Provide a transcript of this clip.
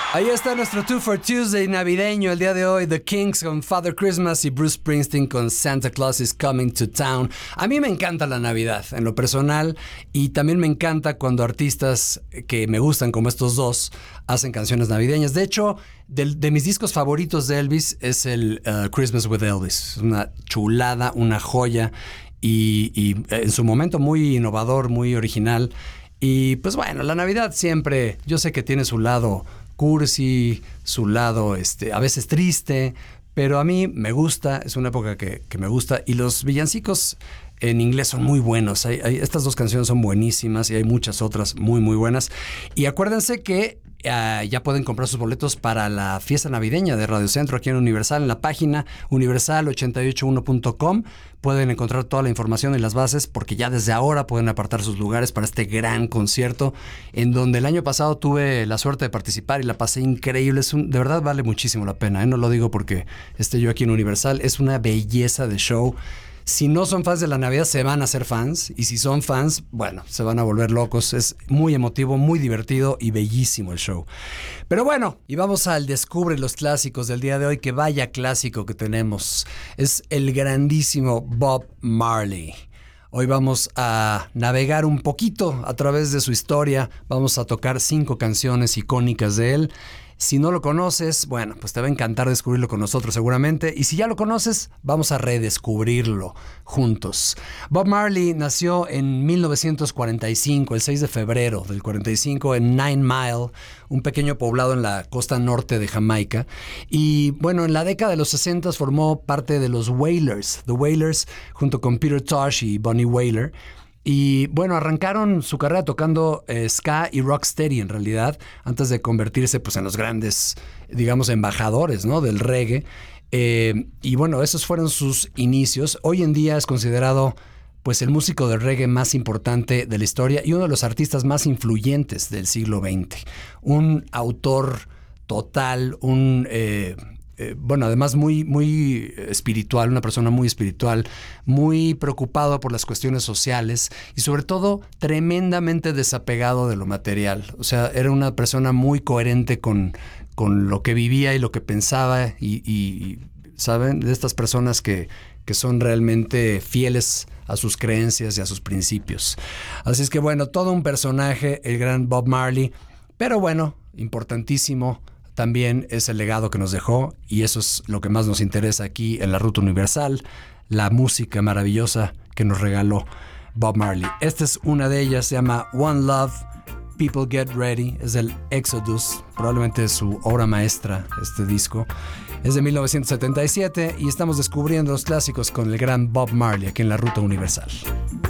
Ahí está nuestro 2 for Tuesday navideño el día de hoy. The Kinks con Father Christmas y Bruce Springsteen con Santa Claus is Coming to Town. A mí me encanta la Navidad en lo personal y también me encanta cuando artistas que me gustan como estos dos hacen canciones navideñas. De hecho, de mis discos favoritos de Elvis es el Christmas with Elvis. Es una chulada, una joya y en su momento muy innovador, muy original. Y pues bueno, la Navidad siempre, yo sé que tiene su lado cursi, su lado a veces triste, pero a mí me gusta, es una época que me gusta, y los villancicos en inglés son muy buenos. Estas dos canciones son buenísimas y hay muchas otras muy muy buenas. Y acuérdense que ya pueden comprar sus boletos para la fiesta navideña de Radio Centro aquí en Universal, en la página universal881.com. Pueden encontrar toda la información y las bases, porque ya desde ahora pueden apartar sus lugares para este gran concierto, en donde el año pasado tuve la suerte de participar y la pasé increíble. De verdad vale muchísimo la pena, ¿eh? No lo digo porque esté yo aquí en Universal, es una belleza de show. Si no son fans de la Navidad, se van a hacer fans. Y si son fans, bueno, se van a volver locos. Es muy emotivo, muy divertido y bellísimo el show. Pero bueno, y vamos al Descubre los Clásicos del día de hoy. Que vaya clásico que tenemos. Es el grandísimo Bob Marley. Hoy vamos a navegar un poquito a través de su historia. Vamos a tocar 5 canciones icónicas de él. Si no lo conoces, bueno, pues te va a encantar descubrirlo con nosotros seguramente. Y si ya lo conoces, vamos a redescubrirlo juntos. Bob Marley nació en 1945, el 6 de febrero del 45, en Nine Mile, un pequeño poblado en la costa norte de Jamaica. Y bueno, en la década de los 60 formó parte de los Wailers, The Wailers, junto con Peter Tosh y Bunny Wailer. Y bueno, arrancaron su carrera tocando ska y rocksteady en realidad, antes de convertirse pues en los grandes, digamos, embajadores, ¿no?, del reggae. Y bueno, esos fueron sus inicios. Hoy en día es considerado pues el músico de reggae más importante de la historia y uno de los artistas más influyentes del siglo XX. Un autor total, bueno, además muy espiritual, una persona muy espiritual, muy preocupado por las cuestiones sociales y sobre todo tremendamente desapegado de lo material. O sea, era una persona muy coherente con lo que vivía y lo que pensaba y ¿saben? De estas personas que son realmente fieles a sus creencias y a sus principios. Así es que bueno, todo un personaje, el gran Bob Marley, pero bueno, importantísimo también es el legado que nos dejó, y eso es lo que más nos interesa aquí en la Ruta Universal, la música maravillosa que nos regaló Bob Marley. Esta es una de ellas, se llama One Love, People Get Ready, es del Exodus, probablemente es su obra maestra este disco. Es de 1977 y estamos descubriendo los clásicos con el gran Bob Marley aquí en la Ruta Universal.